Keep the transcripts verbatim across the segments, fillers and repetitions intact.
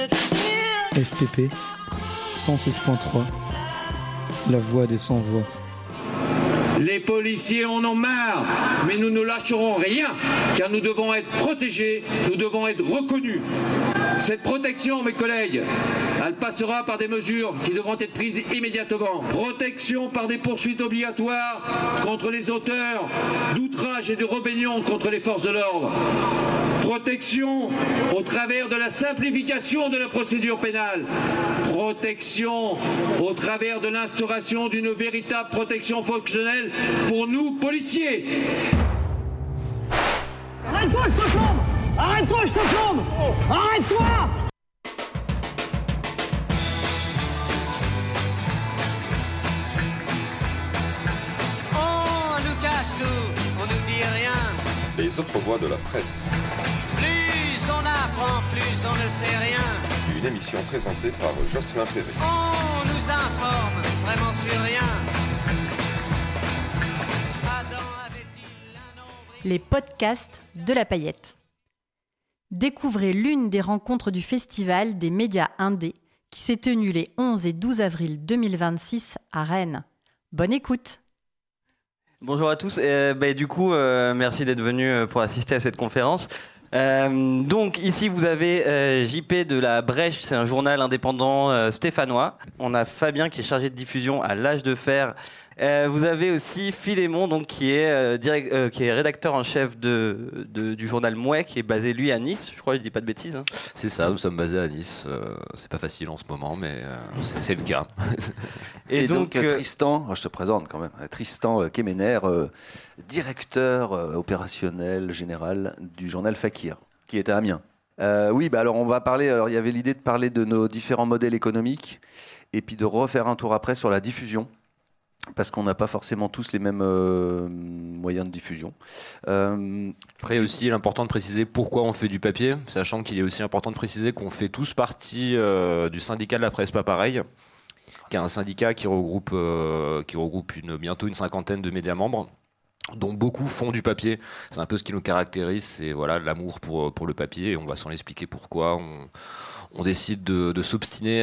F P P cent six point trois, la voix des sans-voix. Les policiers en ont marre, mais nous ne lâcherons rien, car nous devons être protégés, nous devons être reconnus. Cette protection, mes collègues, elle passera par des mesures qui devront être prises immédiatement. Protection par des poursuites obligatoires contre les auteurs d'outrage et de rébellion contre les forces de l'ordre. Protection au travers de la simplification de la procédure pénale. Protection au travers de l'instauration d'une véritable protection fonctionnelle pour nous, policiers. Arrête-toi, je te plombe! Arrête-toi, je te plombe! Arrête-toi! On nous cache tout, on nous dit rien. Les autres voix de la presse. Plus on apprend, plus on ne sait rien. Une émission présentée par Jocelyn Perret. On nous informe vraiment sur rien. Adam avait-il un nombril? Les podcasts de la paillette. Découvrez l'une des rencontres du Festival des médias indés qui s'est tenue les onze et douze avril deux mille vingt-six à Rennes. Bonne écoute. Bonjour à tous. Euh, bah, du coup, euh, merci d'être venus pour assister à cette conférence. Euh, donc ici vous avez euh, J P de la Brèche, c'est un journal indépendant euh, stéphanois. On a Fabien qui est chargé de diffusion à l'Âge de Fer. Euh, vous avez aussi Philémon donc qui est euh, direct, euh, qui est rédacteur en chef de, de du journal Mouais, qui est basé lui à Nice. Je crois, je dis pas de bêtises. Hein. C'est ça, nous sommes basés à Nice. Euh, c'est pas facile en ce moment, mais euh, c'est, c'est le cas. Et, Et donc, donc euh, Tristan, je te présente quand même, Tristan euh, Kemener, euh, directeur euh, opérationnel général du journal Fakir, qui est à Amiens. Euh, oui, bah alors on va parler. Alors il y avait l'idée de parler de nos différents modèles économiques et puis de refaire un tour après sur la diffusion. Parce qu'on n'a pas forcément tous les mêmes euh, moyens de diffusion. Euh, Après aussi, il est important de préciser pourquoi on fait du papier, sachant qu'il est aussi important de préciser qu'on fait tous partie euh, du syndicat de la presse pas pareil, qui est un syndicat qui regroupe, euh, qui regroupe une, bientôt une cinquantaine de médias membres, dont beaucoup font du papier. C'est un peu ce qui nous caractérise, c'est voilà, l'amour pour, pour le papier, et on va s'en expliquer pourquoi on... On décide de, de s'obstiner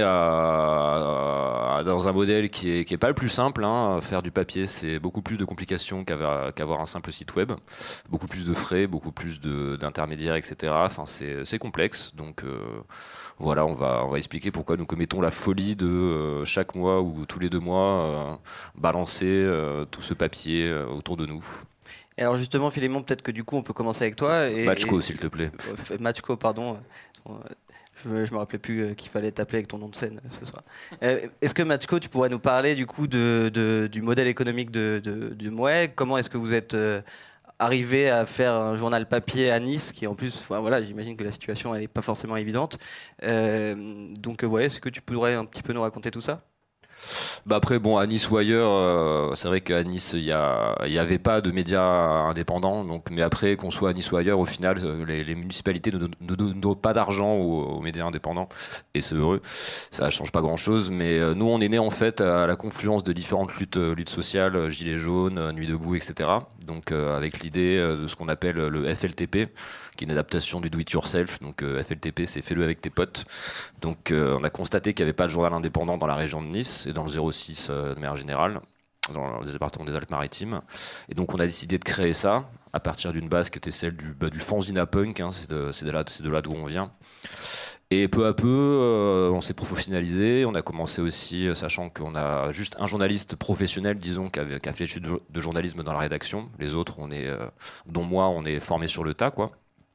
à, à, dans un modèle qui est, qui est pas le plus simple. Hein. Faire du papier, c'est beaucoup plus de complications qu'avoir, qu'avoir un simple site web. Beaucoup plus de frais, beaucoup plus de, d'intermédiaires, et cetera. Enfin, c'est, c'est complexe. Donc euh, voilà, on va, on va expliquer pourquoi nous commettons la folie de euh, chaque mois ou tous les deux mois euh, balancer euh, tout ce papier euh, autour de nous. Et alors justement, Philémon, peut-être que du coup, on peut commencer avec toi. Et, Matchko, et, s'il te plaît. Euh, Matchko, pardon. Je ne me rappelais plus qu'il fallait t'appeler avec ton nom de scène ce soir. Euh, est-ce que Matchko, tu pourrais nous parler du coup de, de, du modèle économique de, de, du Mouais? Comment est-ce que vous êtes euh, arrivé à faire un journal papier à Nice, qui en plus, enfin, voilà, j'imagine que la situation n'est pas forcément évidente. Euh, donc, euh, ouais, est-ce que tu pourrais un petit peu nous raconter tout ça? Bah après, bon, à Nice ou ailleurs, euh, c'est vrai qu'à Nice, il y a, il y avait pas de médias indépendants. Donc, mais après, qu'on soit à Nice ou ailleurs, au final, les, les municipalités ne, ne donnent pas d'argent aux, aux médias indépendants, et c'est heureux. Ça change pas grand-chose. Mais euh, nous, on est né en fait à la confluence de différentes luttes, luttes sociales, gilets jaunes, nuit debout, et cetera. Donc, euh, avec l'idée de ce qu'on appelle le F L T P, qui est une adaptation du do it yourself. Donc, euh, F L T P, c'est fais-le avec tes potes. Donc, euh, on a constaté qu'il n'y avait pas de journal indépendant dans la région de Nice et dans le zéro six euh, de manière générale, dans le département des Alpes-Maritimes. Et donc, on a décidé de créer ça à partir d'une base qui était celle du, bah, du fanzina punk. Hein, c'est, de, c'est, de là, c'est de là d'où on vient. Et peu à peu, euh, on s'est professionnalisé. On a commencé aussi, euh, sachant qu'on a juste un journaliste professionnel, disons, qui a, qui a fait l'étude de, de journalisme dans la rédaction. Les autres, on est, euh, dont moi, on est formé sur le tas, quoi.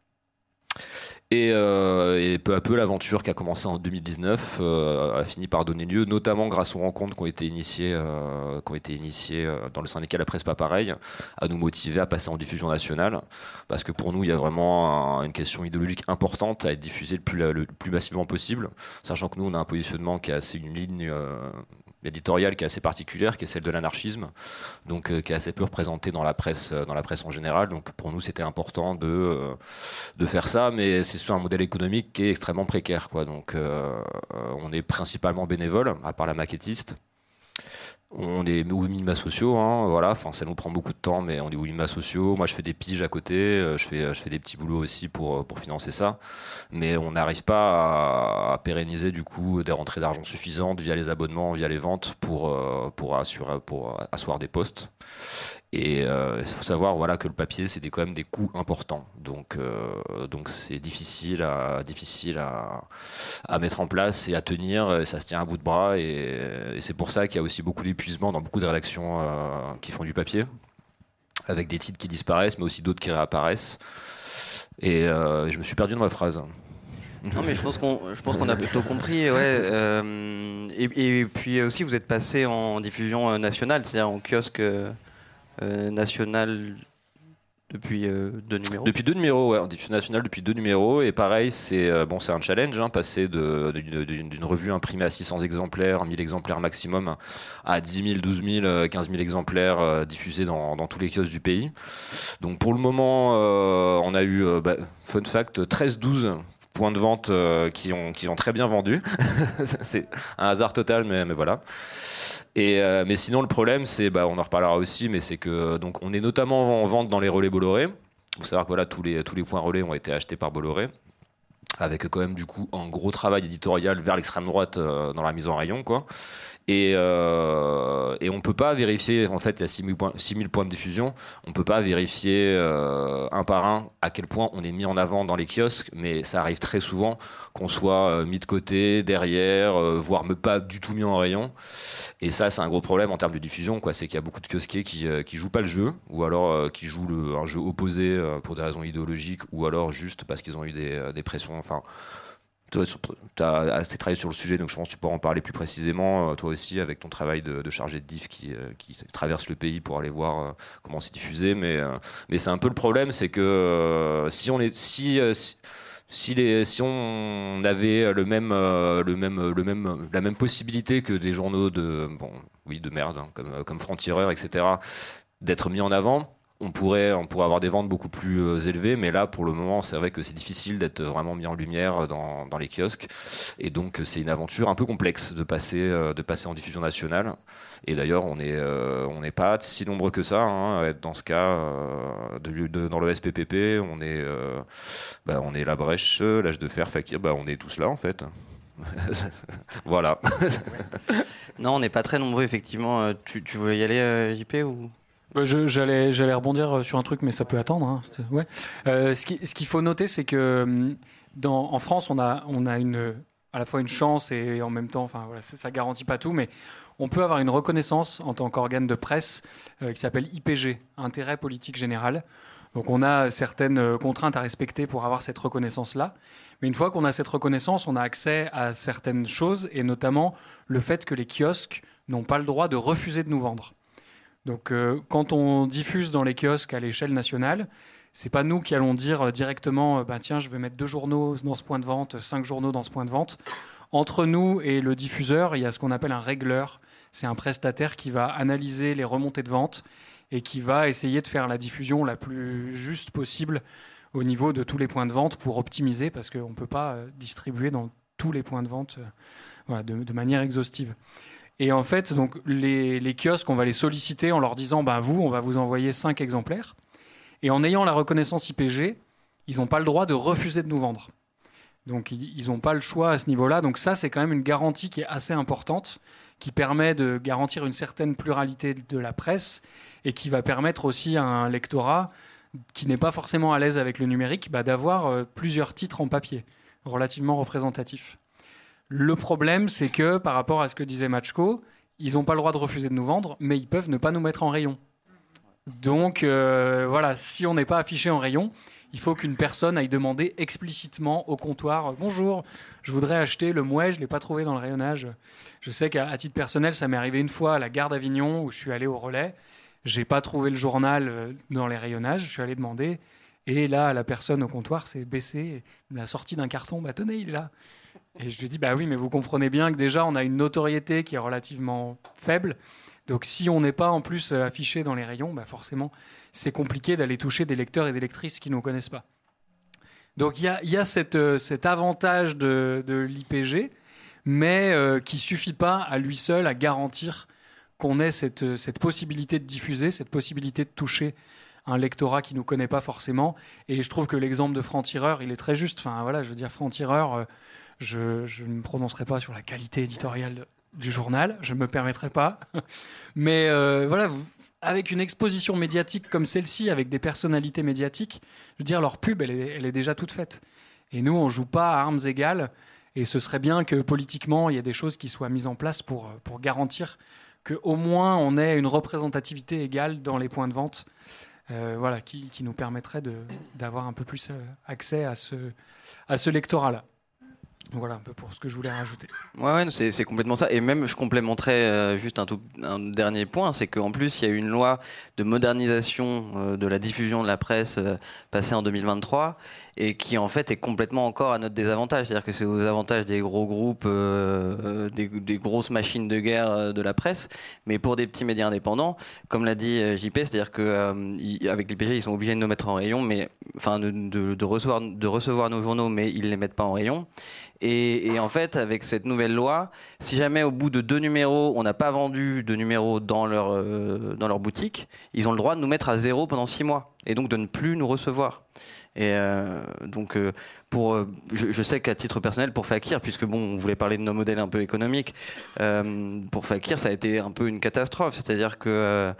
Et, euh, et peu à peu, l'aventure qui a commencé en deux mille dix-neuf euh, a fini par donner lieu, notamment grâce aux rencontres qui ont été initiées, euh, qui ont été initiées euh, dans le syndicat de la presse pas pareil, à nous motiver à passer en diffusion nationale, parce que pour nous, il y a vraiment un, une question idéologique importante à être diffusée le plus, le plus massivement possible, sachant que nous, on a un positionnement qui est assez une ligne euh, éditoriale qui est assez particulière, qui est celle de l'anarchisme, donc euh, qui est assez peu représentée dans la presse, euh, dans la presse en général. Donc pour nous, c'était important de euh, de faire ça, mais c'est sur un modèle économique qui est extrêmement précaire, quoi. Donc euh, on est principalement bénévole, à part la maquettiste. On est aux minima sociaux, hein, voilà. Enfin, ça nous prend beaucoup de temps, mais on est aux minima sociaux. Moi, je fais des piges à côté, euh, je fais, je fais des petits boulots aussi pour, pour financer ça. Mais on n'arrive pas à, à pérenniser du coup des rentrées d'argent suffisantes via les abonnements, via les ventes pour, euh, pour, assurer, pour asseoir des postes. Et il euh, faut savoir voilà, que le papier, c'est des, quand même des coûts importants. Donc, euh, donc c'est difficile, à, difficile à, à mettre en place et à tenir. Ça se tient à bout de bras. Et, et c'est pour ça qu'il y a aussi beaucoup d'épuisement dans beaucoup de rédactions euh, qui font du papier, avec des titres qui disparaissent, mais aussi d'autres qui réapparaissent. Et euh, je me suis perdu dans ma phrase. Non, mais je pense qu'on, je pense qu'on a plutôt compris. Ouais, euh, et, et puis aussi, vous êtes passé en diffusion nationale, c'est-à-dire en kiosque... Euh, national depuis euh, deux numéros. Depuis deux numéros, ouais, en diffusion nationale depuis deux numéros. Et pareil, c'est euh, bon, c'est un challenge, hein, passer de, de, d'une, d'une revue imprimée à six cents exemplaires, mille exemplaires maximum, à dix mille, douze mille, quinze mille exemplaires euh, diffusés dans, dans tous les kiosques du pays. Donc pour le moment, euh, on a eu, euh, bah, fun fact, treize douze points de vente euh, qui, ont, qui ont très bien vendu. C'est un hasard total, mais, mais voilà. Et euh, mais sinon, le problème, c'est, bah, on en reparlera aussi, mais c'est que donc on est notamment en vente dans les relais Bolloré. Il faut savoir que voilà, tous les tous les points relais ont été achetés par Bolloré, avec quand même du coup un gros travail éditorial vers l'extrême droite euh, dans la mise en rayon, quoi. Et, euh, et on peut pas vérifier, en fait, il y a six mille points, six mille points de diffusion, on peut pas vérifier euh, un par un à quel point on est mis en avant dans les kiosques, mais ça arrive très souvent qu'on soit euh, mis de côté, derrière, euh, voire même pas du tout mis en rayon. Et ça, c'est un gros problème en termes de diffusion, quoi. C'est qu'il y a beaucoup de kiosquiers qui, euh, qui jouent pas le jeu, ou alors euh, qui jouent le, un jeu opposé euh, pour des raisons idéologiques, ou alors juste parce qu'ils ont eu des, euh, des pressions, enfin... Toi, tu as assez travaillé sur le sujet, donc je pense que tu pourras en parler plus précisément, toi aussi, avec ton travail de, de chargé de diff qui, qui traverse le pays pour aller voir comment c'est diffusé. Mais, mais c'est un peu le problème, c'est que si on est, si, si, si, les, si on avait le même, le même, le même, la même possibilité que des journaux de, bon, oui, de merde, hein, comme, comme Franc-Tireur, et cetera, d'être mis en avant, on pourrait, on pourrait avoir des ventes beaucoup plus euh, élevées, mais là, pour le moment, c'est vrai que c'est difficile d'être vraiment mis en lumière dans, dans les kiosques. Et donc, c'est une aventure un peu complexe de passer, euh, de passer en diffusion nationale. Et d'ailleurs, on n'est euh, on n'est pas si nombreux que ça, hein, à être dans ce cas, euh, de, de, dans le S P P P, on est, euh, bah, on est La Brèche, L'Âge de Fer, Fakir, bah, on est tous là, en fait. Voilà. Non, on n'est pas très nombreux, effectivement. Tu, tu veux y aller, euh, J P, ou... Je, j'allais, j'allais rebondir sur un truc, mais ça peut attendre. Hein. Ouais. Euh, ce, qui, ce qu'il faut noter, c'est que dans, en France, on a, on a une, à la fois une chance et en même temps, enfin, voilà, ça ne garantit pas tout, mais on peut avoir une reconnaissance en tant qu'organe de presse euh, qui s'appelle I P G, Intérêt Politique Général. Donc on a certaines contraintes à respecter pour avoir cette reconnaissance-là. Mais une fois qu'on a cette reconnaissance, on a accès à certaines choses, et notamment le fait que les kiosques n'ont pas le droit de refuser de nous vendre. Donc, euh, quand on diffuse dans les kiosques à l'échelle nationale, c'est pas nous qui allons dire directement, bah, tiens, je vais mettre deux journaux dans ce point de vente, cinq journaux dans ce point de vente. Entre nous et le diffuseur, il y a ce qu'on appelle un régleur. C'est un prestataire qui va analyser les remontées de vente et qui va essayer de faire la diffusion la plus juste possible au niveau de tous les points de vente pour optimiser, parce qu'on ne peut pas euh, distribuer dans tous les points de vente euh, voilà, de, de manière exhaustive. Et en fait, donc, les, les kiosques, on va les solliciter en leur disant bah, « vous, on va vous envoyer cinq exemplaires ». Et en ayant la reconnaissance I P G, ils n'ont pas le droit de refuser de nous vendre. Donc, ils n'ont pas le choix à ce niveau-là. Donc ça, c'est quand même une garantie qui est assez importante, qui permet de garantir une certaine pluralité de la presse et qui va permettre aussi à un lectorat qui n'est pas forcément à l'aise avec le numérique bah, d'avoir euh, plusieurs titres en papier, relativement représentatifs. Le problème, c'est que, par rapport à ce que disait Matchko, ils n'ont pas le droit de refuser de nous vendre, mais ils peuvent ne pas nous mettre en rayon. Donc, euh, voilà, si on n'est pas affiché en rayon, il faut qu'une personne aille demander explicitement au comptoir « Bonjour, je voudrais acheter le Mouet, je ne l'ai pas trouvé dans le rayonnage. » Je sais qu'à titre personnel, ça m'est arrivé une fois à la gare d'Avignon où je suis allé au relais. Je n'ai pas trouvé le journal dans les rayonnages, je suis allé demander. Et là, la personne au comptoir s'est baissée, il me l'a sorti d'un carton. Bah, tenez, il est là. Et je lui dis, bah oui, mais vous comprenez bien que déjà, on a une notoriété qui est relativement faible. Donc, si on n'est pas en plus affiché dans les rayons, bah forcément, c'est compliqué d'aller toucher des lecteurs et des lectrices qui ne nous connaissent pas. Donc, il y a, y a cette, cet avantage de, de l'I P G, mais euh, qui ne suffit pas à lui seul à garantir qu'on ait cette, cette possibilité de diffuser, cette possibilité de toucher un lectorat qui ne nous connaît pas forcément. Et je trouve que l'exemple de Franc-Tireur, il est très juste. Enfin, voilà, je veux dire, Franc-Tireur, euh, je, je ne me prononcerai pas sur la qualité éditoriale du journal, je ne me permettrai pas. Mais euh, voilà, vous, avec une exposition médiatique comme celle-ci, avec des personnalités médiatiques, je veux dire, leur pub, elle est, elle est déjà toute faite. Et nous, on ne joue pas à armes égales. Et ce serait bien que politiquement, il y ait des choses qui soient mises en place pour, pour garantir qu'au moins on ait une représentativité égale dans les points de vente. Euh, voilà, qui, qui nous permettrait de, d'avoir un peu plus accès à ce, à ce lectorat-là. Voilà un peu pour ce que je voulais rajouter. Ouais, ouais c'est, c'est complètement ça. Et même, je complémenterais euh, juste un, tout, un dernier point, c'est qu'en plus, il y a eu une loi de modernisation euh, de la diffusion de la presse euh, passée en deux mille vingt-trois et qui, en fait, est complètement encore à notre désavantage. C'est-à-dire que c'est aux avantages des gros groupes, euh, des, des grosses machines de guerre euh, de la presse. Mais pour des petits médias indépendants, comme l'a dit euh, J P, c'est-à-dire qu'avec l'I P G, ils sont obligés de nous mettre en rayon, mais, enfin, de, de, de, recevoir, de recevoir nos journaux, mais ils ne les mettent pas en rayon. Et, et en fait, avec cette nouvelle loi, si jamais au bout de deux numéros, on n'a pas vendu de numéros dans leur, euh, dans leur boutique, ils ont le droit de nous mettre à zéro pendant six mois et donc de ne plus nous recevoir. Et euh, donc, euh, pour, euh, je, je sais qu'à titre personnel, pour Fakir, puisque bon, on voulait parler de nos modèles un peu économiques, euh, pour Fakir, ça a été un peu une catastrophe. C'est-à-dire que euh,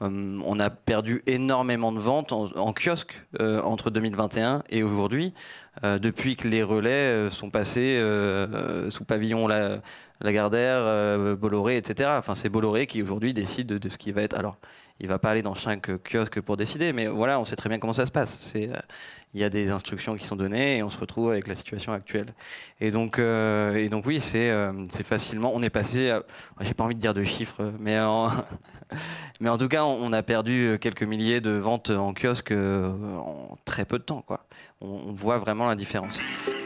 on a perdu énormément de ventes en, en kiosque euh, entre deux mille vingt et un et aujourd'hui. Euh, depuis que les relais euh, sont passés euh, sous pavillon la, Lagardère, euh, Bolloré, et cetera. Enfin, c'est Bolloré qui aujourd'hui décide de, de ce qui va être. Alors, il va pas aller dans chaque kiosque pour décider, mais voilà, on sait très bien comment ça se passe. C'est, euh, il y a des instructions qui sont données et on se retrouve avec la situation actuelle. Et donc, euh, et donc oui, c'est, euh, c'est facilement. On est passé. À, j'ai pas envie de dire de chiffres, mais en, mais en tout cas, on a perdu quelques milliers de ventes en kiosque euh, en très peu de temps, quoi. On, on voit vraiment la différence.